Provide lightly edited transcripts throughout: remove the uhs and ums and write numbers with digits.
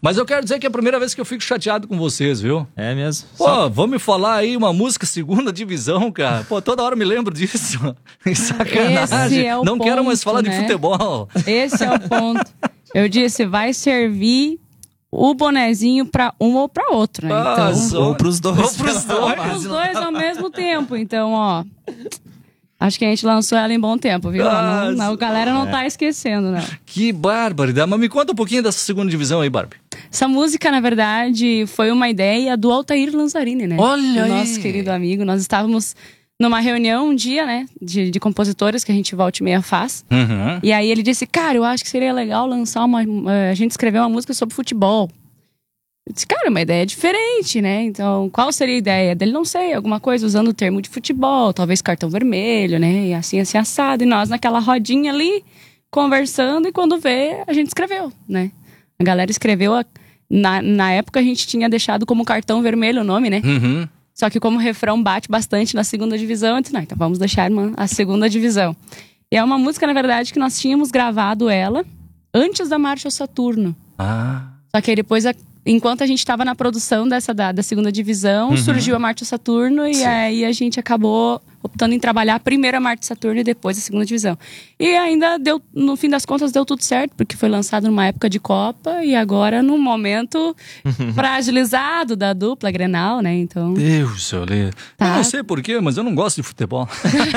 Mas eu quero dizer que é a primeira vez que eu fico chateado com vocês, viu? É mesmo. Pô, vamos me falar aí uma música segunda divisão, cara. Pô, toda hora me lembro disso. Sacanagem. Esse é o Não quero mais falar ponto, de né? futebol. Esse é o ponto. Eu disse, vai servir o bonezinho pra um ou pra outro, né? Então, Ou pros dois. Ou pros dois. os dois ao mesmo tempo. Então, ó... Acho que a gente lançou ela em bom tempo, viu? A galera não tá esquecendo, não. Que barbaridade. Mas me conta um pouquinho dessa segunda divisão aí, Barbie. Essa música, na verdade, foi uma ideia do Altair Lanzarini, né? Olha aí! Nosso querido amigo. Nós estávamos numa reunião um dia, né? De compositores que a gente volta e meia faz. Uhum. E aí ele disse, cara, eu acho que seria legal lançar a gente escrever uma música sobre futebol. Eu disse, cara, uma ideia diferente, né? Então, qual seria a ideia dele? Não sei, alguma coisa usando o termo de futebol, talvez cartão vermelho, né? E assim assado. E nós naquela rodinha ali, conversando, e quando vê, a gente escreveu, né? A galera escreveu, na época a gente tinha deixado como cartão vermelho o nome, né? Uhum. Só que como o refrão bate bastante na segunda divisão, eu disse, não, então vamos deixar a segunda divisão. E é uma música, na verdade, que nós tínhamos gravado ela antes da Marcha ao Saturno. Ah. Só que aí depois, enquanto a gente estava na produção da segunda divisão, surgiu a Marcha ao Saturno e aí a gente acabou optando em trabalhar primeiro a Marcha ao Saturno e depois a segunda divisão. E ainda deu, no fim das contas, deu tudo certo, porque foi lançado numa época de Copa e agora num momento fragilizado da dupla Grenal, né? Então... Deus, eu Tá. não sei porquê, mas eu não gosto de futebol.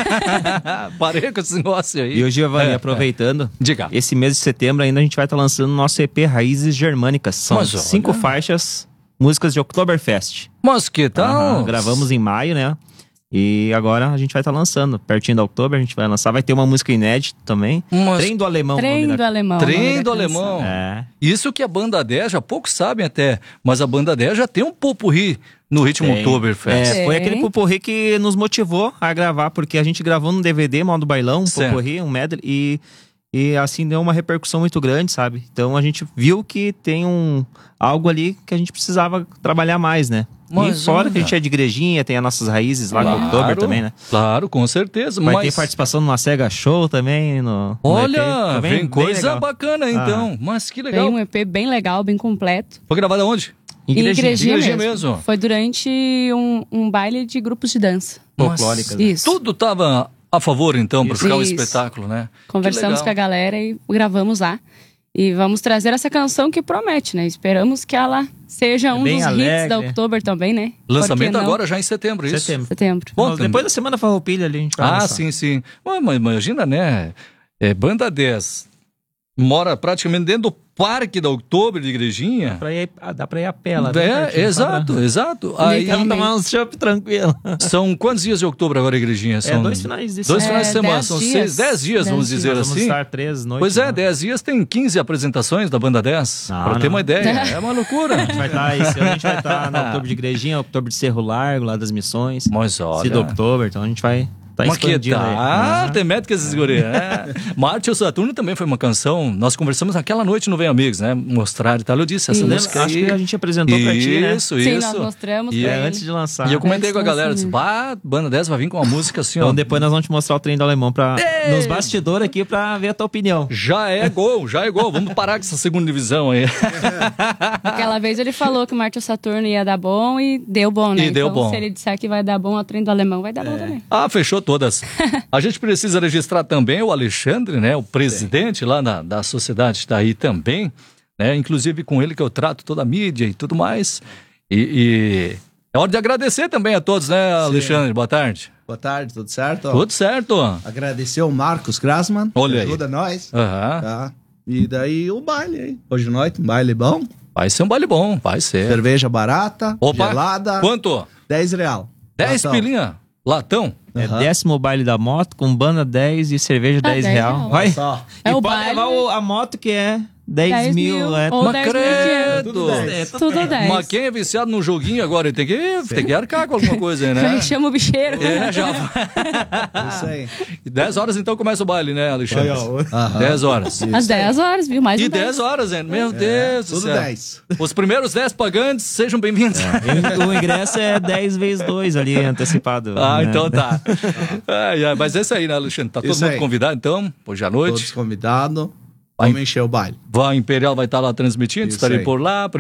Parei com esse negócio aí. E hoje, Giovanni, aproveitando, Diga. esse mês de setembro ainda a gente vai estar lançando o nosso EP Raízes Germânicas. São Mas olha. 5 faixas, músicas de Oktoberfest. Mas que tal? Gravamos em maio, né? E agora a gente vai estar lançando. Pertinho da outubro a gente vai lançar. Vai ter uma música inédita também. Mas- Trem do Alemão. Trem do Alemão. Trem nome da do canção. Alemão. É. Isso que a Banda 10, já poucos sabem até, mas a Banda 10 já tem um popurrí no ritmo Tem. Oktoberfest. Foi Tem. aquele popurrí que nos motivou a gravar, porque a gente gravou no DVD, modo bailão, um Certo. popurrí, um medley, e assim deu uma repercussão muito grande, sabe? Então a gente viu que tem algo ali que a gente precisava trabalhar mais, né? Mas e fora olha. que a gente é de igrejinha, tem as nossas raízes lá com o Oktober também, né? Claro, com certeza. Vai mas ter participação numa Sega Show também. No EP. olha, Tá bem- vem bem coisa legal. bacana então. Mas que legal. Tem um EP bem legal, bem completo. Foi gravado aonde? Igrejinha. Igrejinha mesmo. Foi durante um baile de grupos de dança. Folclóricas, né? Isso. Tudo tava a favor então para ficar um Isso. espetáculo, né? Conversamos com a galera e gravamos lá. E vamos trazer essa canção que promete, né? Esperamos que ela seja um bem dos hits alegre. da Oktober também, né? Por que Lançamento não? agora já em setembro, isso? Setembro. Bom, Mas depois da Semana Farroupilha ali a gente vai Ah, lançar. sim, sim. Mas imagina, né? Banda 10 mora praticamente dentro do parque da Oktober de Igrejinha. Dá pra ir a pé lá. bem pertinho, Exato, exato. Aí Legal. Tomar uns chopp tranquilo. são quantos dias de Outubro agora, Igrejinha? São 2 finais de dois semana. finais de semana. 10 São dias. 10 dias, vamos 10 dizer Vamos assim. estar 3 noites. Pois é, né? 10 dias tem 15 apresentações da Banda 10. Não, Pra ter não. uma ideia. É uma loucura. A gente vai estar esse ano, a gente vai estar na Outubro de Igrejinha, Outubro de Cerro Largo, lá das Missões. Mas olha. Cida Outubro, então a gente vai estar Mas que expandindo aí. tá, tem métrica esses guri. Marte ao Saturno também foi uma canção. Nós conversamos naquela noite no Vem Amigos, né? Mostrar e tal. Eu disse, essa Isso. música Acho aí... que a gente apresentou pra ti, né? Isso, Sim, isso. nós mostramos E pra É, ele. antes de lançar. E eu comentei Antes com a do galera, disse, lançamento. Banda 10 vai vir com uma música assim, ó. Então depois nós vamos te mostrar o trem do alemão nos bastidores aqui pra ver a tua opinião. Já é gol. Vamos parar com essa segunda divisão aí. Aquela vez ele falou que o Marte Saturno ia dar bom e deu bom, né? E deu então, bom. se ele disser que vai dar bom ao trem do alemão, vai dar bom também. Ah, fechou todas. A gente precisa registrar também o Alexandre, né? O presidente lá da sociedade está aí também, né? Inclusive com ele que eu trato toda a mídia e tudo mais. E é hora de agradecer também a todos, né, Alexandre? Boa tarde. Boa tarde, tudo certo? Tudo certo. Agradecer o Marcos Grassman, Olha que aí. ajuda nós. Aham. Tá? E daí o baile aí. Hoje à noite, um baile bom. Vai ser um baile bom, vai ser. Cerveja barata, Opa, gelada. quanto? 10 real. 10 Latão. pilinha? Latão? É Aham. 10º baile da moto, com banda 10 e cerveja 10 10 real. real. Vai. Só. É e o pode baile, levar a moto que é 10 mil. ou Mas 10 mil credo. Tudo 10. Tudo 10. Mas quem é viciado no joguinho agora, ele tem que arcar com alguma coisa aí, né? Chama o bicheiro. É, já. Isso aí. E 10 horas então começa o baile, né, Alexandre? Aham. 10 horas. Às 10 horas, viu? Mais E um 10. 10 horas, hein? Meu Deus do Tudo céu. 10. Os primeiros 10 pagantes, sejam bem-vindos. O ingresso é 10 vezes 2 ali, antecipado. Ah, né? então tá. Mas é isso aí, né, Alexandre? Tá todo Isso mundo aí. convidado, então, hoje à Todos noite. convidados. Vamos encher o baile. A Imperial vai estar lá transmitindo, Isso estarei aí. por lá.